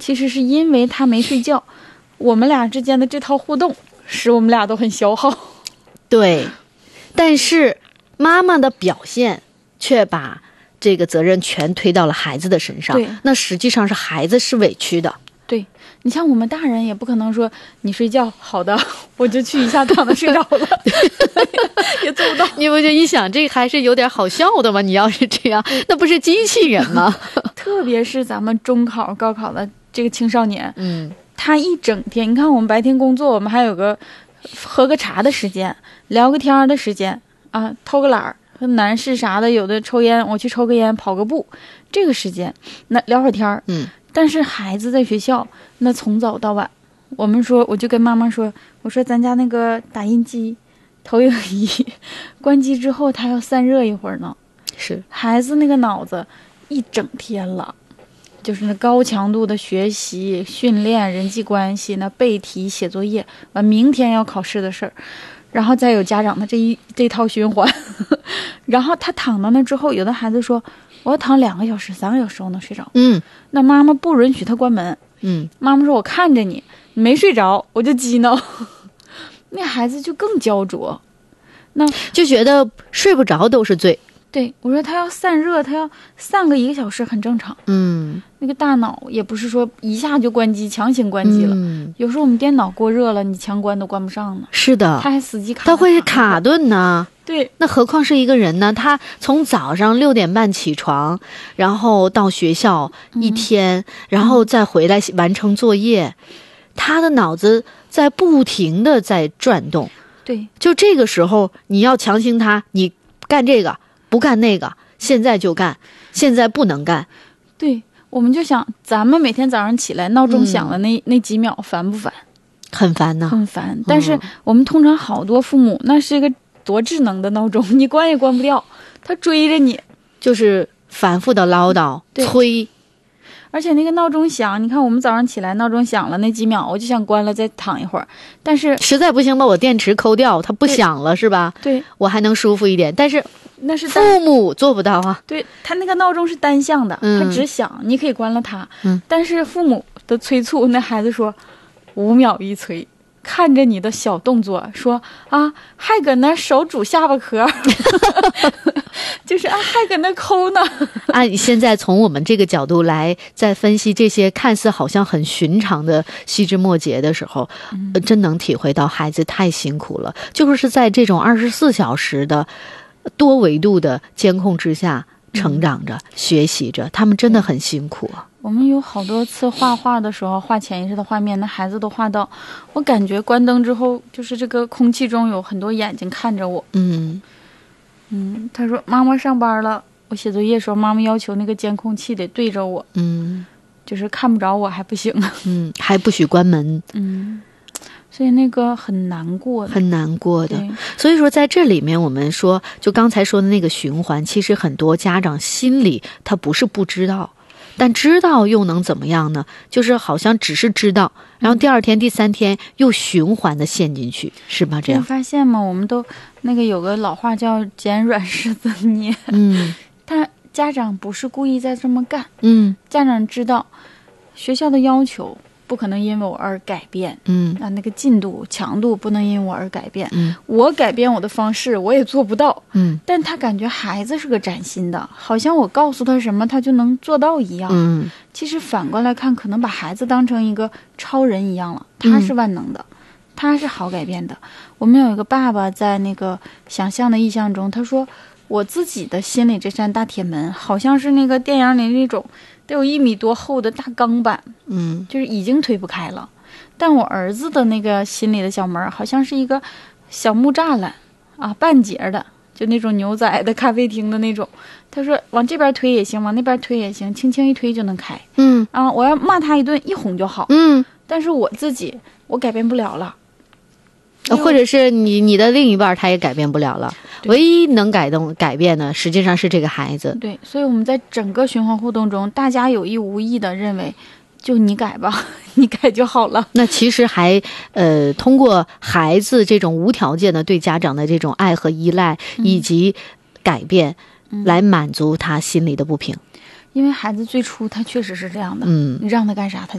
其实是因为他没睡觉，我们俩之间的这套互动使我们俩都很消耗。 对，但是妈妈的表现却把这个责任全推到了孩子的身上，那实际上是孩子是委屈的。 对，你像我们大人也不可能说你睡觉好的我就去一下躺着睡着了也做不到。 你不就一想这还是有点好笑的吗？你要是这样那不是机器人吗？ 特别是咱们中考高考的这个青少年，他一整天，你看我们白天工作，我们还有个喝个茶的时间，聊个天的时间啊，偷个懒儿，男士啥的有的抽烟，我去抽个烟跑个步，这个时间那聊会儿天儿。但是孩子在学校那从早到晚，我就跟妈妈说，我说咱家那个打印机投影仪关机之后它要散热一会儿呢。 是孩子那个脑子一整天了，就是那高强度的学习训练人际关系，那背题写作业，完明天要考试的事儿，然后再有家长的这套循环然后他躺到那之后，有的孩子说我要躺2个小时3个小时我能睡着，那妈妈不允许他关门，妈妈说我看着你没睡着我就激恼那孩子就更焦灼，那就觉得睡不着都是罪。 对，我说他要散热，他要散个1个小时很正常。那个大脑也不是说一下就关机，强行关机了。有时候我们电脑过热了，你强关都关不上呢。 是的， 他还死机卡， 他会卡顿呢。 对， 那何况是一个人呢？他从早上6点半起床，然后到学校一天，然后再回来完成作业，他的脑子在不停的在转动。 对， 就这个时候你要强行他，你干这个不干那个，现在就干，现在不能干。 对，我们就想咱们每天早上起来闹钟响了那几秒烦不烦？ 很烦呢， 很烦。但是我们通常好多父母那是一个多智能的闹钟，你关也关不掉，他追着你， 就是反复的唠叨催。 而且那个闹钟响，你看我们早上起来闹钟响了那几秒我就想关了再躺一会儿，但是实在不行把我电池抠掉，它不响了是吧？ 对， 我还能舒服一点。但是那是父母做不到啊。 对，他那个闹钟是单向的，他只响，你可以关了它。但是父母的催促，那孩子说5秒一催，看着你的小动作说啊，还搁那手拄下巴壳就是啊，还搁那抠呢。 按现在从我们这个角度来再分析这些看似好像很寻常的细枝末节的时候，真能体会到孩子太辛苦了，就是在这种24小时的多维度的监控之下成长着、学习着，他们真的很辛苦啊。 我们有好多次画画的时候，画潜意识的画面，那孩子都画到，我感觉关灯之后，就是这个空气中有很多眼睛看着我。他说妈妈上班了，我写作业的时候，妈妈要求那个监控器得对着我，就是看不着我还不行， 还不许关门， 所以那个很难过的， 很难过的。所以说在这里面我们说，就刚才说的那个循环，其实很多家长心里他不是不知道，但知道又能怎么样呢？就是好像只是知道，然后第2天第3天又循环的陷进去，是吧？这样你发现吗？我们都那个有个老话叫捡软柿子捏，但家长不是故意在这么干，家长知道学校的要求不可能因为我而改变，那个进度强度不能因为我而改变，我改变我的方式我也做不到，但他感觉孩子是个崭新的，好像我告诉他什么他就能做到一样，其实反过来看，可能把孩子当成一个超人一样了，他是万能的，他是好改变的。我们有一个爸爸在那个想象的意象中，他说我自己的心里这扇大铁门好像是那个电影里那种得有1米多厚的大钢板，就是已经推不开了，但我儿子的那个心里的小门好像是一个小木栅栏啊，半截的，就那种牛仔的咖啡厅的那种，他说往这边推也行，往那边推也行，轻轻一推就能开，我要骂他一顿一哄就好，但是我自己我改变不了了， 或者是你的另一半他也改变不了了，唯一能改变的实际上是这个孩子。 对，所以我们在整个循环互动中，大家有意无意的认为就你改吧，你改就好了。 那其实还通过孩子这种无条件的对家长的这种爱和依赖，以及改变，来满足他心里的不平。 因为孩子最初他确实是这样的，你让他干啥他